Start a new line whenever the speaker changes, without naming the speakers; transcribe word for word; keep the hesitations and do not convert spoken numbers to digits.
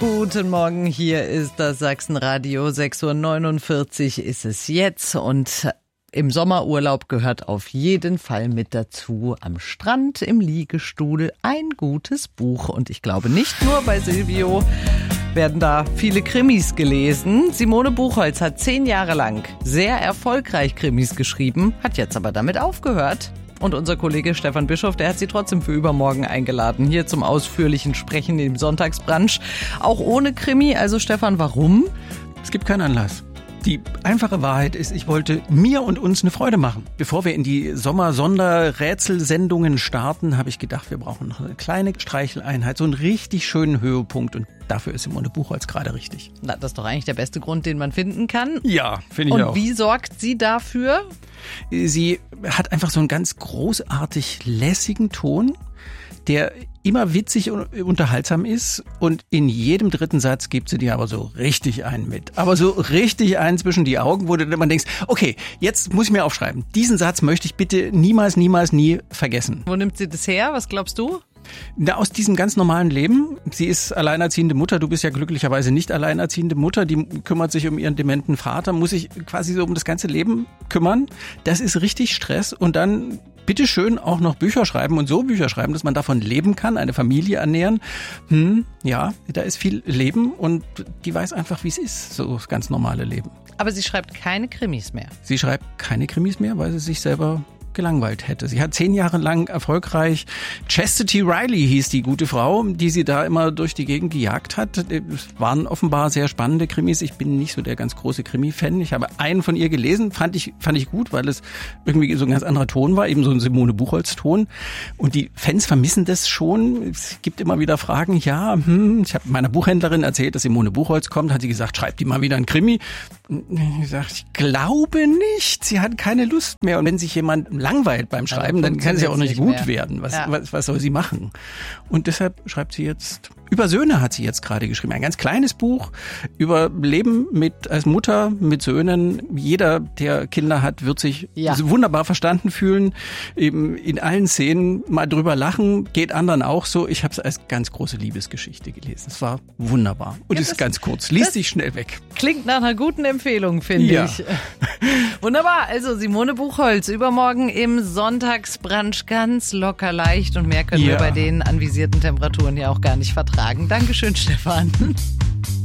Guten Morgen, hier ist das Sachsenradio. sechs Uhr neunundvierzig ist es jetzt und im Sommerurlaub gehört auf jeden Fall mit dazu, am Strand im Liegestuhl ein gutes Buch. Und ich glaube, nicht nur bei Silvio werden da viele Krimis gelesen. Simone Buchholz hat zehn Jahre lang sehr erfolgreich Krimis geschrieben, hat jetzt aber damit aufgehört. Und unser Kollege Stefan Bischof, der hat sie trotzdem für übermorgen eingeladen, hier zum ausführlichen Sprechen im Sonntagsbrunch. Auch ohne Krimi. Also Stefan, warum?
Es gibt keinen Anlass. Die einfache Wahrheit ist, ich wollte mir und uns eine Freude machen. Bevor wir in die Sommer-Sonder-Rätselsendungen starten, habe ich gedacht, wir brauchen noch eine kleine Streicheleinheit, so einen richtig schönen Höhepunkt. Und dafür ist Simone Buchholz gerade richtig.
Na, das ist doch eigentlich der beste Grund, den man finden kann.
Ja, finde ich
und
auch.
Und wie sorgt sie dafür?
Sie hat einfach so einen ganz großartig lässigen Ton, der immer witzig und unterhaltsam ist, und in jedem dritten Satz gibt sie dir aber so richtig einen mit. Aber so richtig einen zwischen die Augen, wo du dann denkst, okay, jetzt muss ich mir aufschreiben, diesen Satz möchte ich bitte niemals, niemals, nie vergessen.
Wo nimmt sie das her? Was glaubst du?
Na, aus diesem ganz normalen Leben. Sie ist alleinerziehende Mutter. Du bist ja glücklicherweise nicht alleinerziehende Mutter. Die kümmert sich um ihren dementen Vater, muss sich quasi so um das ganze Leben kümmern. Das ist richtig Stress. Und dann bitteschön auch noch Bücher schreiben und so Bücher schreiben, dass man davon leben kann, eine Familie ernähren. Hm, ja, da ist viel Leben und die weiß einfach, wie es ist, so das ganz normale Leben.
Aber sie schreibt keine Krimis mehr.
Sie schreibt keine Krimis mehr, weil sie sich selber gelangweilt hätte. Sie hat zehn Jahre lang erfolgreich Chastity Riley hieß die gute Frau, die sie da immer durch die Gegend gejagt hat. Es waren offenbar sehr spannende Krimis. Ich bin nicht so der ganz große Krimi-Fan. Ich habe einen von ihr gelesen, fand ich fand ich gut, weil es irgendwie so ein ganz anderer Ton war, eben so ein Simone Buchholz-Ton. Und die Fans vermissen das schon. Es gibt immer wieder Fragen, ja, hm, ich habe meiner Buchhändlerin erzählt, dass Simone Buchholz kommt, hat sie gesagt, schreibt die mal wieder einen Krimi. Ich sage, ich glaube nicht. Sie hat keine Lust mehr. Und wenn sich jemand langweilt beim Schreiben, ja, dann, dann kann sie ja auch nicht gut mehr werden. Was, ja. was, was soll sie machen? Und deshalb schreibt sie jetzt, über Söhne hat sie jetzt gerade geschrieben. Ein ganz kleines Buch über Leben mit als Mutter mit Söhnen. Jeder, der Kinder hat, wird sich ja. wunderbar verstanden fühlen. Eben in allen Szenen mal drüber lachen. Geht anderen auch so. Ich habe es als ganz große Liebesgeschichte gelesen. Es war wunderbar. Und es ja, ist ganz kurz. Liest sich schnell weg.
Klingt nach einer guten Empfehlung, finde ja. ich. Wunderbar. Also Simone Buchholz übermorgen im Sonntagsbrunch, ganz locker leicht, und mehr können ja. wir bei den anvisierten Temperaturen ja auch gar nicht vertragen. Dankeschön, Stefan.